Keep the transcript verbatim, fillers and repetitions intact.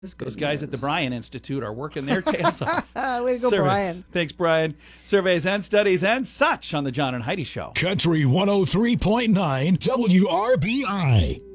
Those guys news. at the Bryan Institute are working their tails off. Way to go, Surveys. Brian. Thanks, Brian. Surveys and studies and such on the John and Heidi Show. Country one oh three point nine W R B I.